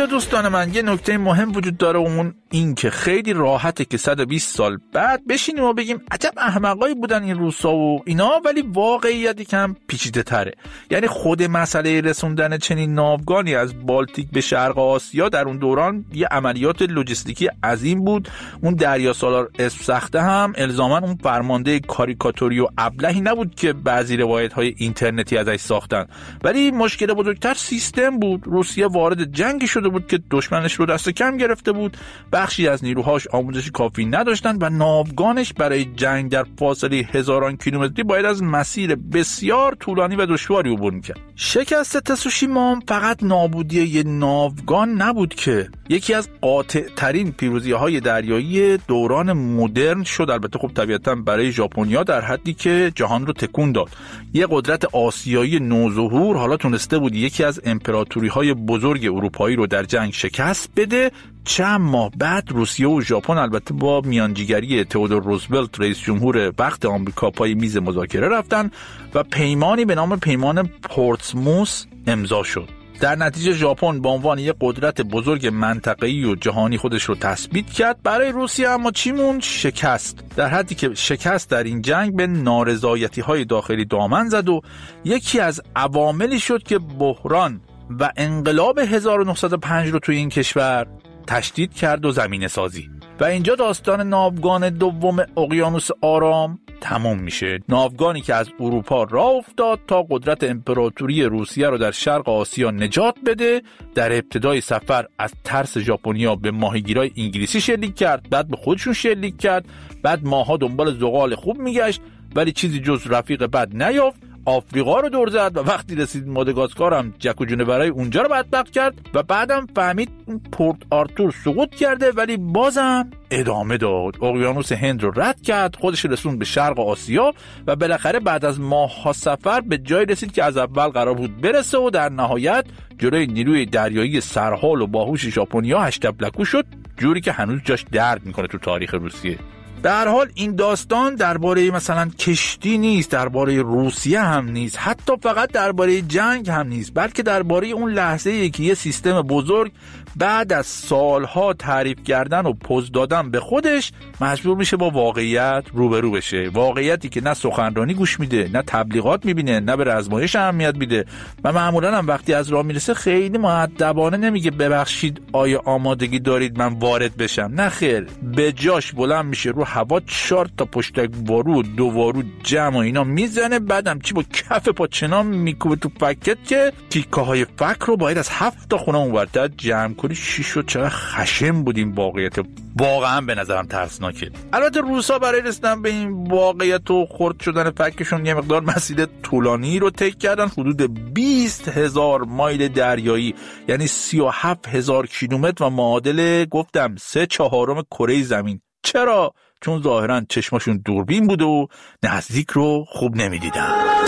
اینجا دوستان من یه نکته مهم وجود داره، اون این که خیلی راحته که 120 سال بعد بشینیم و بگیم عجب احمقایی بودن این روسا و اینا، ولی واقعیت یکم پیچیده تره. یعنی خود مسئله رسوندن چنین ناوگانی از بالتیک به شرق آسیا در اون دوران یه عملیات لوجستیکی عظیم بود. اون دریا سالار اسفسخته هم الزاما اون فرمانده کاریکاتوری و ابلهی نبود که بعضی روایت‌های اینترنتی ازش ساختن، ولی مشکل بزرگتر سیستم بود. روسیه وارد جنگی شده بود که دشمنش رو دست کم گرفته بود، بخشی از نیروهاش آموزش کافی نداشتن و ناوگانش برای جنگ در فاصله هزاران کیلومتری باید از مسیر بسیار طولانی و دشواری عبور می‌کرد. شکست تسوشیما فقط نابودی یه ناوگان نبود که یکی از قاطع‌ترین پیروزی‌های دریایی دوران مدرن شد. البته خب طبیعتاً برای ژاپنیا در حدی که جهان رو تکون داد. یه قدرت آسیایی نوظهور حالا تونسته بود یکی از امپراتوری‌های بزرگ اروپایی رو در جنگ شکست بده. چند ماه بعد روسیه و ژاپن البته با میانجیگری تئودور روزولت رئیس جمهور وقت آمریکا پای میز مذاکره رفتن و پیمانی به نام پیمان پورتسموث امضا شد. در نتیجه ژاپن به عنوان یک قدرت بزرگ منطقه‌ای و جهانی خودش رو تثبیت کرد. برای روسیه اما چی موند؟ شکست. در حدی که شکست در این جنگ به نارضایتی‌های داخلی دامن زد و یکی از عواملی شد که بحران و انقلاب 1905 رو توی این کشور تشدید کرد و زمینه سازی. و اینجا داستان ناوگان دوم اقیانوس آرام تمام میشه. ناوگانی که از اروپا راه افتاد تا قدرت امپراتوری روسیه رو در شرق آسیا نجات بده. در ابتدای سفر از ترس ژاپنیا به ماهیگیرای انگلیسی شلیک کرد، بعد به خودشون شلیک کرد، بعد ماها دنبال زغال خوب میگشت ولی چیزی جز رفیق بد نیافت. آفریقا رو دور زد و وقتی رسید ماداگاسکار هم جک و جونورای اونجا رو بدبخت کرد و بعدم فهمید پورت آرتور سقوط کرده ولی بازم ادامه داد. اقیانوس هند رو رد کرد، خودش رسوند به شرق آسیا و بالاخره بعد از ماه‌ها سفر به جای رسید که از اول قرار بود برسه و در نهایت جلوی نیروی دریایی سرحال و باهوش ژاپنیا هشتبلکو شد، جوری که هنوز جاش درد میکنه تو تاریخ روسیه. در حال این داستان درباره مثلا کشتی نیست، درباره روسیه هم نیست، حتی فقط درباره جنگ هم نیست، بلکه درباره اون لحظه‌ای که یه سیستم بزرگ بعد از سالها تعریف کردن و پوز دادن به خودش مجبور میشه با واقعیت روبرو بشه. واقعیتی که نه سخنرانی گوش میده، نه تبلیغات میبینه، نه به رزمایش اهمیت میده و معمولا هم وقتی از راه میرسه خیلی مؤدبانه نمیگه ببخشید آیا آمادگی دارید من وارد بشم. نه خیر، به جاش بلند میشه رو هوا 4 تا پشتک وارو و 2 وارو جمع و اینا میزنه، بعدم چی با کف پا چنان میکوبه تو پکت که تیکه های فک رو باید از 7 تا خونه اونورتر جمع کنی. شیشو چقدر خشم بودیم. واقعیت واقعا به نظرم ترسناکه. البته روسا برای رسیدن به این واقعیت و خرد شدن فکشون یه مقدار مسیر طولانی رو طی کردن، حدود 20,000 مایل دریایی، یعنی 37,000 کیلومتر و معادل گفتم 3/4 کره زمین. چرا؟ چون ظاهرا چشماشون دوربین بود و نزدیک رو خوب نمیدیدن.